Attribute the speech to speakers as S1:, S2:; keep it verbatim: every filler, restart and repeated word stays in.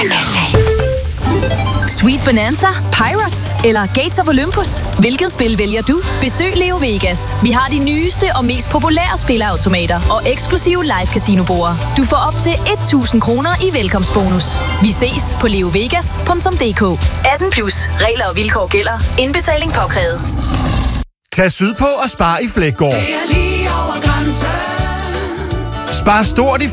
S1: Sweet Bonanza, Pirates eller Gates of Olympus? Hvilket spil vælger du? Besøg Leo Vegas. Vi har de nyeste og mest populære spilleautomater og eksklusive live casinoborde. Du får op til tusind kroner i velkomstbonus. Vi ses på leovegas punktum d k. atten plus. Regler og vilkår gælder. Indbetaling påkrævet.
S2: Tag sydpå og spar i Fleggaard. Spar stort i